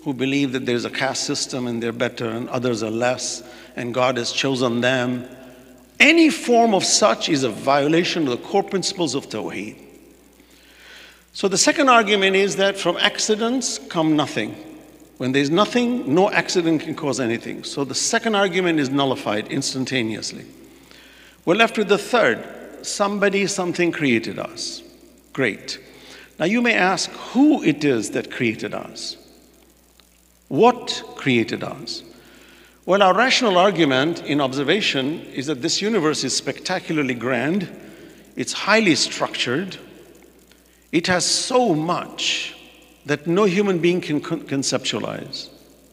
who believe that there's a caste system and they're better and others are less and God has chosen them. Any form of such is a violation of the core principles of Tawheed. So the second argument is that from accidents come nothing. When there's nothing, no accident can cause anything. So the second argument is nullified instantaneously. We're left with the third. Somebody, something created us. Great. Now you may ask who it is that created us. What created us? Well, our rational argument in observation is that this universe is spectacularly grand. It's highly structured. It has so much that no human being can conceptualize.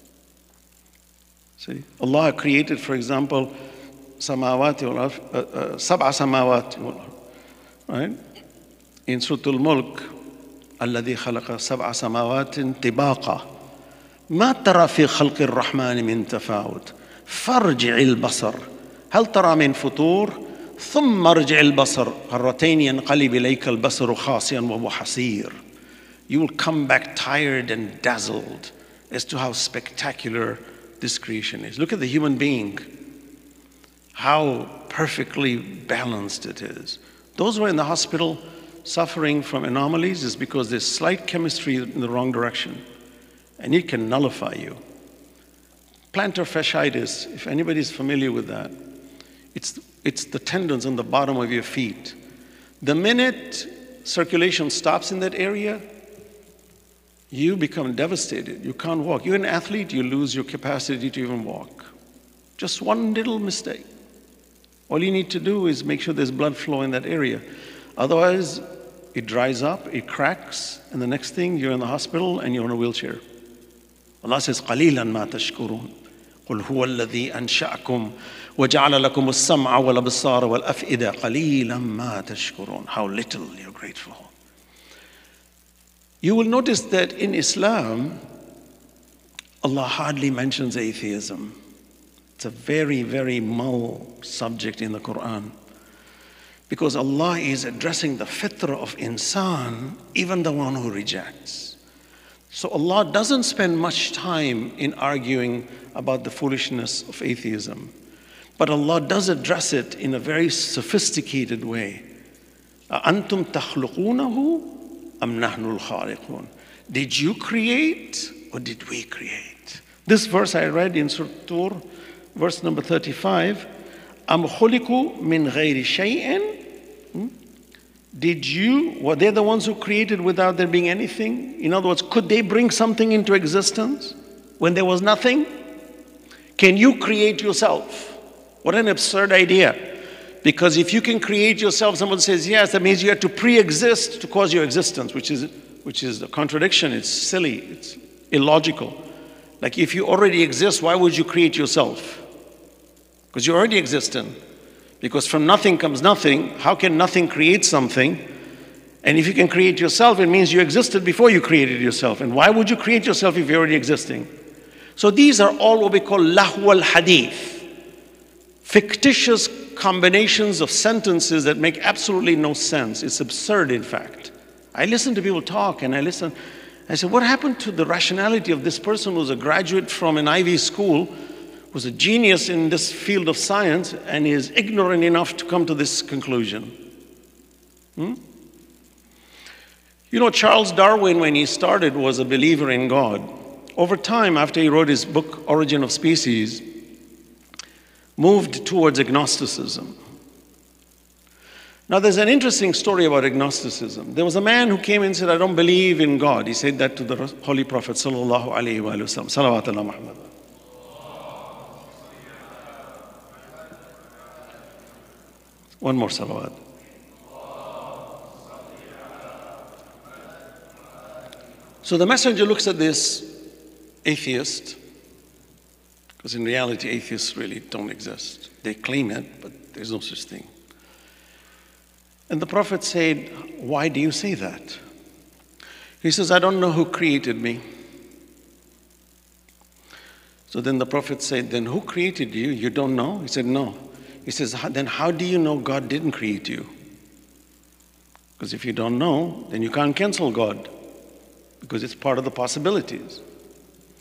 See, Allah created, for example, samawati wal sab'a samawati wal, right? In Surah Al-Mulk, alladhi khalaqa sab'a samawatin tibaqa ما ترى في خلق الرحمن من تفاوت فارجع البصر هل ترى من فطور ثم ارجع البصر مرتين ينقلب إليك البصر خاسئا وهو حسير. You will come back tired and dazzled as to how spectacular this creation is. Look at the human being, how perfectly balanced it is. Those who are in the hospital suffering from anomalies is because there's slight chemistry in the wrong direction. And it can nullify you. Plantar fasciitis, if anybody's familiar with that, it's the tendons on the bottom of your feet. The minute circulation stops in that area, you become devastated. You can't walk. You're an athlete, you lose your capacity to even walk. Just one little mistake. All you need to do is make sure there's blood flow in that area. Otherwise, it dries up, it cracks, and the next thing, you're in the hospital and you're in a wheelchair. Allah says, قَلِيلًا مَا تَشْكُرُونَ قُلْ هُوَ الَّذِي أَنشَأَكُمْ وَجَعَلَ لَكُمُ السَّمْعَ وَالْأَبْصَارَ وَالْأَفْئِدَةَ قَلِيلًا مَا تَشْكُرُونَ. How little you're grateful. You will notice that in Islam, Allah hardly mentions atheism. It's a very, very mull subject in the Quran. Because Allah is addressing the fitrah of insan, even the one who rejects. So Allah doesn't spend much time in arguing about the foolishness of atheism. But Allah does address it in a very sophisticated way. أَأَنْتُمْ تَخْلُقُونَهُ أَمْ نَحْنُ الْخَالِقُونَ. Did you create or did we create? This verse I read in Surah Tur, verse number 35. أَمْ خُلِقُوا مِنْ غَيْرِ شَيْءٍ. Were they the ones who created without there being anything? In other words, could they bring something into existence when there was nothing? Can you create yourself? What an absurd idea. Because if you can create yourself, someone says, yes, that means you have to pre-exist to cause your existence, which is a contradiction. It's silly. It's illogical. Like if you already exist, why would you create yourself? Because you're already existing. Because from nothing comes nothing. How can nothing create something? And if you can create yourself, it means you existed before you created yourself. And why would you create yourself if you're already existing? So these are all what we call lahw al-hadith. Fictitious combinations of sentences that make absolutely no sense. It's absurd, in fact. I listen to people talk and I said, what happened to the rationality of this person who's a graduate from an Ivy school, was a genius in this field of science, and is ignorant enough to come to this conclusion? You know, Charles Darwin, when he started, was a believer in God. Over time, after he wrote his book, Origin of Species, moved towards agnosticism. Now, there's an interesting story about agnosticism. There was a man who came and said, I don't believe in God. He said that to the Holy Prophet, sallallahu alaihi wasallam. Salawat ala Muhammad. One more salawat. So the messenger looks at this atheist, because in reality atheists really don't exist. They claim it, but there's no such thing. And the Prophet said, why do you say that? He says, I don't know who created me. So then the Prophet said, then who created you? You don't know? He said, no. He says, then how do you know God didn't create you? Because if you don't know, then you can't cancel God, because it's part of the possibilities.